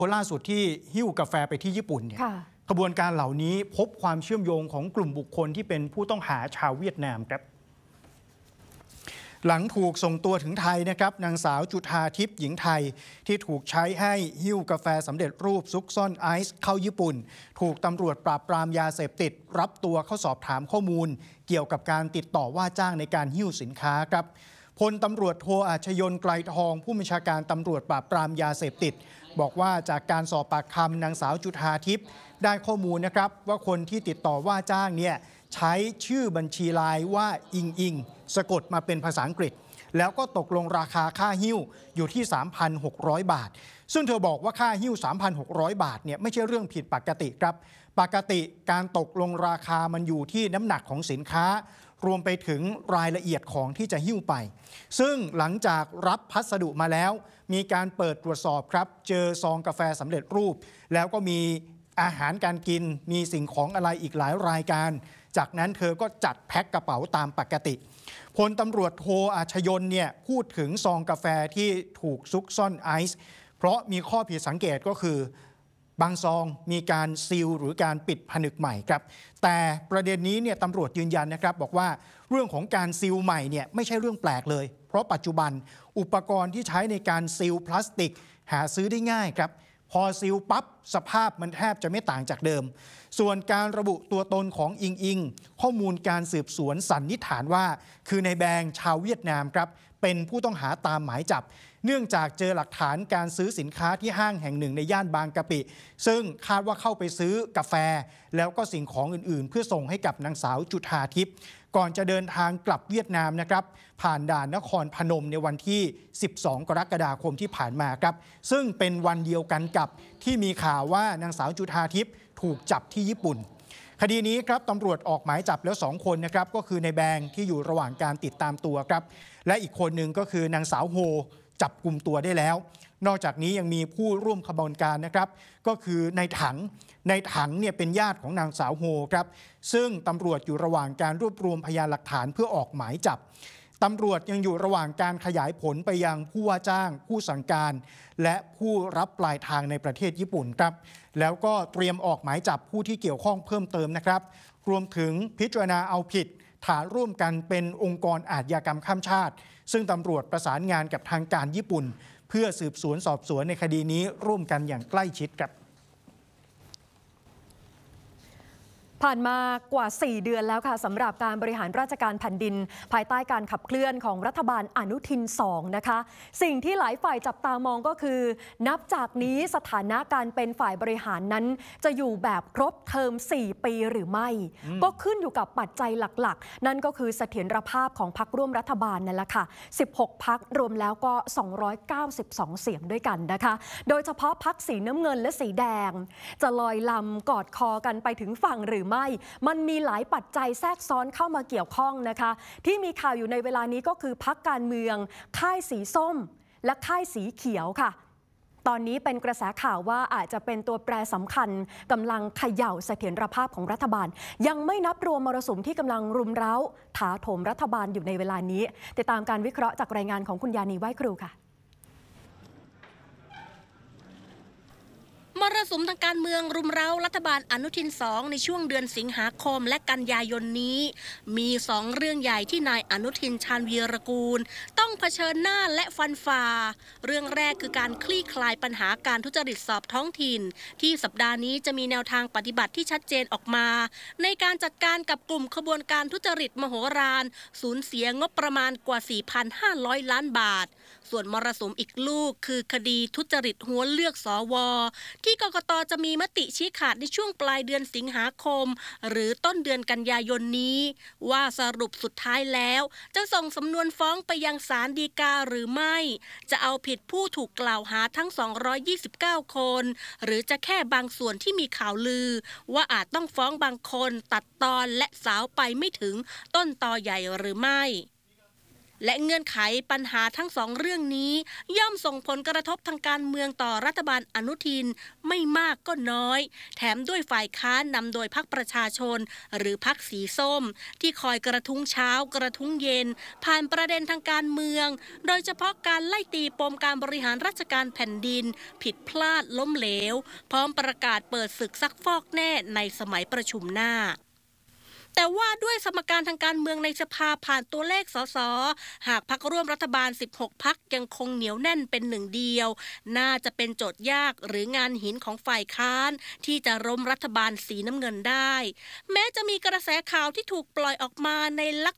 คนล่าสุดที่หิ้วกาแฟไปที่ญี่ปุ่นเนี่ยขบวนการเหล่านี้พบความเชื่อมโยงของกลุ่มบุคคลที่เป็นผู้ต้องหาชาวเวียดนามครับหลังถูกส่งตัวถึงไทยนะครับนางสาวจุฑาทิพย์หญิงไทยที่ถูกใช้ให้หิ้วกาแฟสำเร็จรูปซุกซ่อนไอซ์เข้าญี่ปุ่นถูกตำรวจปราบปรามยาเสพติดรับตัวเข้าสอบถามข้อมูลเกี่ยวกับการติดต่อว่าจ้างในการหิ้วสินค้าครับพลตำรวจโทอาชยนต์ไกลทองผู้บัญชาการตำรวจปราบปรามยาเสพติดบอกว่าจากการสอบปากคำนางสาวจุฑาทิพย์ได้ข้อมูลนะครับว่าคนที่ติดต่อว่าจ้างเนี่ยใช้ชื่อบัญชีไลน์ว่าอิงสะกดมาเป็นภาษาอังกฤษแล้วก็ตกลงราคาค่าหิ้วอยู่ที่ 3,600 บาทซึ่งเธอบอกว่าค่าหิ้ว 3,600 บาทเนี่ยไม่ใช่เรื่องผิดปกติครับปกติการตกลงราคามันอยู่ที่น้ำหนักของสินค้ารวมไปถึงรายละเอียดของที่จะหิ้วไปซึ่งหลังจากรับพัสดุมาแล้วมีการเปิดตรวจสอบครับเจอซองกาแฟสำเร็จรูปแล้วก็มีอาหารการกินมีสิ่งของอะไรอีกหลายรายการจากนั้นเธอก็จัดแพ็คกระเป๋าตามปกติพลตำรวจโทอาชยนต์เนี่ยพูดถึงซองกาแฟที่ถูกซุกซ่อนไอซ์เพราะมีข้อผิดสังเกตก็คือบางซองมีการซีลหรือการปิดผนึกใหม่ครับแต่ประเด็นนี้เนี่ยตำรวจยืนยันนะครับบอกว่าเรื่องของการซีลใหม่เนี่ยไม่ใช่เรื่องแปลกเลยเพราะปัจจุบันอุปกรณ์ที่ใช้ในการซีลพลาสติกหาซื้อได้ง่ายครับพอซีลปั๊บสภาพมันแทบจะไม่ต่างจากเดิมส่วนการระบุตัวตนของอิงข้อมูลการสืบสวนสันนิษฐานว่าคือในแบงชาวเวียดนามครับเป็นผู้ต้องหาตามหมายจับเนื่องจากเจอหลักฐานการซื้อสินค้าที่ห้างแห่งหนึ่งในย่านบางกะปิซึ่งคาดว่าเข้าไปซื้อกาแฟแล้วก็สิ่งของอื่นๆเพื่อส่งให้กับนางสาวจุฑาทิพย์ก่อนจะเดินทางกลับเวียดนามนะครับผ่านด่านนครพนมในวันที่ 12 กรกฎาคมที่ผ่านมาครับซึ่งเป็นวันเดียวกันกับที่มีข่าวว่านางสาวจุฑาทิพย์ถูกจับที่ญี่ปุ่นคดีนี้ครับตำรวจออกหมายจับแล้ว2คนนะครับก็คือในแบงที่อยู่ระหว่างการติดตามตัวครับและอีกคนหนึ่งก็คือนางสาวโฮจับกลุ่มตัวได้แล้วนอกจากนี้ยังมีผู้ร่วมขบวนการนะครับก็คือในถังเนี่ยเป็นญาติของนางสาวโฮครับซึ่งตำรวจอยู่ระหว่างการรวบรวมพยานหลักฐานเพื่อออกหมายจับตำรวจยังอยู่ระหว่างการขยายผลไปยังผู้ว่าจ้างผู้สั่งการและผู้รับปลายทางในประเทศญี่ปุ่นครับแล้วก็เตรียมออกหมายจับผู้ที่เกี่ยวข้องเพิ่มเติมนะครับรวมถึงพิจารณาเอาผิดฐานร่วมกันเป็นองค์กรอาชญากรรมข้ามชาติซึ่งตำรวจประสานงานกับทางการญี่ปุ่นเพื่อสืบสวนสอบสวนในคดีนี้ร่วมกันอย่างใกล้ชิดครับผ่านมากว่า4 เดือนแล้วค่ะสำหรับการบริหารราชการแผ่นดินภายใต้การขับเคลื่อนของรัฐบาลอนุทิน 2นะคะสิ่งที่หลายฝ่ายจับตามองก็คือนับจากนี้สถานะการเป็นฝ่ายบริหารนั้นจะอยู่แบบครบเทอม4 ปีหรือไม่ก็ขึ้นอยู่กับปัจจัยหลักๆนั่นก็คือเสถียรภาพของพรรคร่วมรัฐบาลนั่นแหละค่ะ16 พรรครวมแล้วก็292 เสียงด้วยกันนะคะโดยเฉพาะพรรคสีน้ำเงินและสีแดงจะลอยลำกอดคอกันไปถึงฝั่งหรือไม่มันมีหลายปัจจัยแทรกซ้อนเข้ามาเกี่ยวข้องนะคะที่มีข่าวอยู่ในเวลานี้ก็คือพรรคการเมืองค่ายสีส้มและค่ายสีเขียวค่ะตอนนี้เป็นกระแสข่าวว่าอาจจะเป็นตัวแปรสำคัญกำลังเขย่าเสถียรภาพของรัฐบาลยังไม่นับรวมมรสุมที่กำลังรุมเร้าถาโถมรัฐบาลอยู่ในเวลานี้ติดตามการวิเคราะห์จากรายงานของคุณยานีไหว้ครูค่ะมรสุมทางการเมืองรุมเร้ารัฐบาลอนุทิน 2ในช่วงเดือนสิงหาคมและกันยายนนี้มี2เรื่องใหญ่ที่นายอนุทินชาญวีรกูลต้องเผชิญหน้าและฟันฝ่าเรื่องแรกคือการคลี่คลายปัญหาการทุจริตสอบท้องถิ่นที่สัปดาห์นี้จะมีแนวทางปฏิบัติที่ชัดเจนออกมาในการจัดการกับกลุ่มขบวนการทุจริตมโหฬารสูญเสียงบประมาณกว่า 4,500 ล้านบาทส่วนมรสุมอีกลูกคือคดีทุจริตหัวเลือกสวที่กกต.จะมีมติชี้ขาดในช่วงปลายเดือนสิงหาคมหรือต้นเดือนกันยายนนี้ว่าสรุปสุดท้ายแล้วจะส่งสำนวนฟ้องไปยังศาลฎีกาหรือไม่จะเอาผิดผู้ถูกกล่าวหาทั้ง229 คนหรือจะแค่บางส่วนที่มีข่าวลือว่าอาจต้องฟ้องบางคนตัดตอนและสาวไปไม่ถึงต้นตอใหญ่หรือไม่และเงื่อนไขปัญหาทั้งสองเรื่องนี้ย่อมส่งผลกระทบทางการเมืองต่อรัฐบาลอนุทินไม่มากก็น้อยแถมด้วยฝ่ายค้านนำโดยพรรคประชาชนหรือพรรคสีส้มที่คอยกระทุ้งเช้ากระทุ้งเย็นผ่านประเด็นทางการเมืองโดยเฉพาะการไล่ตีปมการบริหารราชการแผ่นดินผิดพลาดล้มเหลวพร้อมประกาศเปิดศึกซักฟอกแน่ในสมัยประชุมหน้าแต่ว่าด้วยสมการทางการเมืองในสภาผ่านตัวเลขสสหากพรรคร่วมรัฐบาล16พรรคยังคงเหนียวแน่นเป็นหนึ่งเดียวน่าจะเป็นโจทย์ยากหรืองานหินของฝ่ายค้านที่จะล้มรัฐบาลสีน้ำเงินได้แม้จะมีกระแสข่าวที่ถูกปล่อยออกมาในลัก